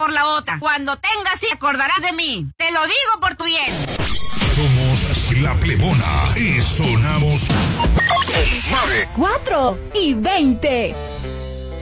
por la otra. Cuando tengas hijos, acordarás de mí. Te lo digo por tu bien. Somos La Plebona y sonamos 4:20.